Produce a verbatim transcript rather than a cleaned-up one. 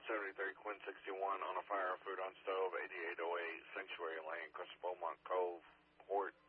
seventy-three, Quinn sixty-one, on a fire, food on stove, eighty-eight oh eight, Sanctuary Lane, Crystal Beaumont Cove, Port.